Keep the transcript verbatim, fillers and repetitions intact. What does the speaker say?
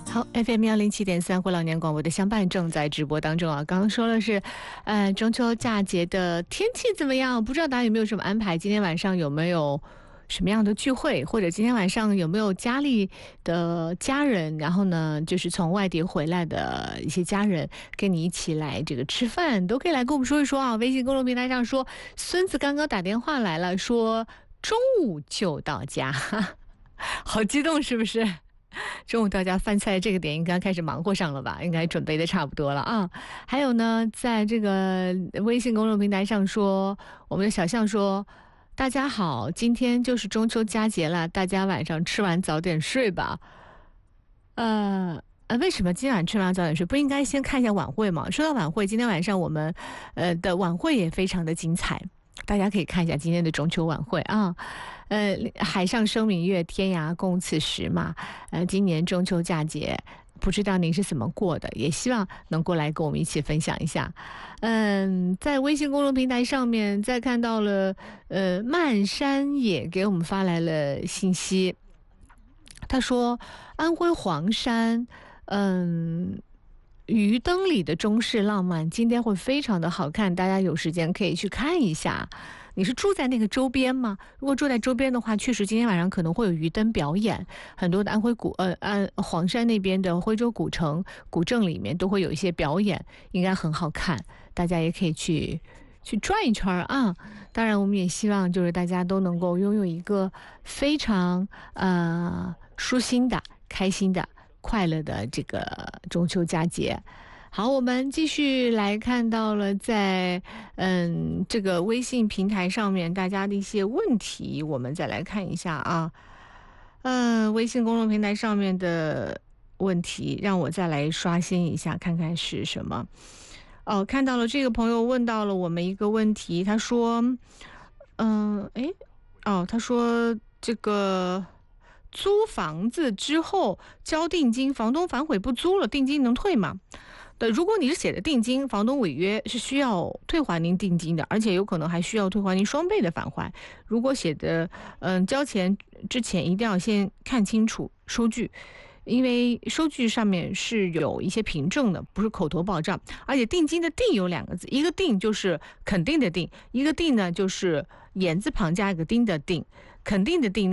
好 ，F M 幺零七点三，回老年广播的相伴正在直播当中啊。刚刚说的是，呃，中秋佳节的天气怎么样？不知道大家有没有什么安排？今天晚上有没有什么样的聚会？或者今天晚上有没有家里的家人？然后呢，就是从外地回来的一些家人跟你一起来这个吃饭，都可以来跟我们说一说啊。微信公众平台上说，孙子刚刚打电话来了，说中午就到家，好激动是不是？中午到家饭菜这个点应该开始忙活上了吧，应该准备的差不多了啊。还有呢，在这个微信公众平台上说，我们的小象说，大家好，今天就是中秋佳节了，大家晚上吃完早点睡吧。呃呃，为什么今晚吃完早点睡？不应该先看一下晚会吗？说到晚会，今天晚上我们呃的晚会也非常的精彩，大家可以看一下今天的中秋晚会啊。呃，海上生明月，天涯共此时嘛。呃，今年中秋佳节，不知道您是怎么过的，也希望能够来跟我们一起分享一下。嗯，在微信公众平台上面，再看到了呃，漫山也给我们发来了信息，他说安徽黄山，嗯。鱼灯里的中式浪漫今天会非常的好看，大家有时间可以去看一下。你是住在那个周边吗？如果住在周边的话，确实今天晚上可能会有鱼灯表演，很多的安徽古呃安黄山那边的徽州古城古镇里面都会有一些表演，应该很好看，大家也可以去去转一圈啊。当然我们也希望就是大家都能够拥有一个非常呃舒心的开心的快乐的这个中秋佳节。好，我们继续来看到了在嗯这个微信平台上面大家的一些问题，我们再来看一下啊。嗯，微信公众平台上面的问题，让我再来刷新一下，看看是什么。哦，看到了，这个朋友问到了我们一个问题，他说，嗯，哎，哦，他说这个。租房子之后交定金，房东反悔不租了，定金能退吗？对，如果你是写的定金，房东违约是需要退还您定金的，而且有可能还需要退还您双倍的返还。如果写的嗯交钱之前一定要先看清楚收据，因为收据上面是有一些凭证的，不是口头报账。而且定金的定有两个字，一个定就是肯定的定，一个定呢就是言字旁加一个丁的定，肯定的定。